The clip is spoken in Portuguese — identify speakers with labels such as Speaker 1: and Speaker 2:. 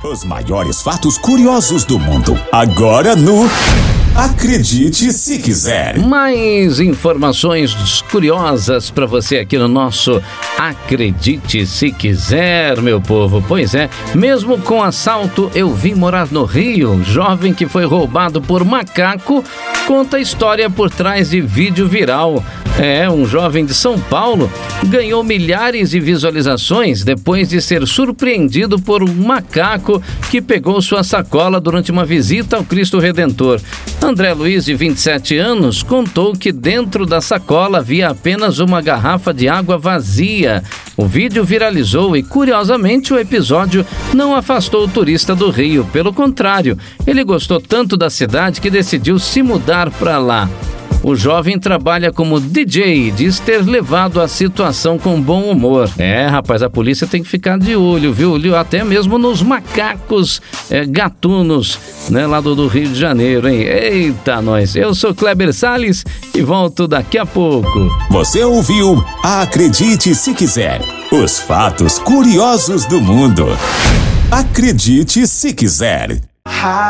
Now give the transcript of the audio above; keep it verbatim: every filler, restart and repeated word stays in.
Speaker 1: Os maiores fatos curiosos do mundo, agora no Acredite Se Quiser.
Speaker 2: Mais informações curiosas para você aqui no nosso Acredite Se Quiser, meu povo. Pois é, mesmo com assalto, eu vim morar no Rio. Jovem que foi roubado por macaco conta a história por trás de vídeo viral. É, um jovem de São Paulo ganhou milhares de visualizações depois de ser surpreendido por um macaco que pegou sua sacola durante uma visita ao Cristo Redentor. André Luiz, de vinte e sete anos, contou que dentro da sacola havia apenas uma garrafa de água vazia. O vídeo viralizou e, curiosamente, o episódio não afastou o turista do Rio. Pelo contrário, ele gostou tanto da cidade que decidiu se mudar para lá. O jovem trabalha como D J e diz ter levado a situação com bom humor. É, rapaz, a polícia tem que ficar de olho, viu? Até mesmo nos macacos é, gatunos, né? Lá do, do Rio de Janeiro, hein? Eita, nós! Eu sou Kleber Salles e volto daqui a pouco.
Speaker 1: Você ouviu Acredite Se Quiser. Os fatos curiosos do mundo. Acredite Se Quiser.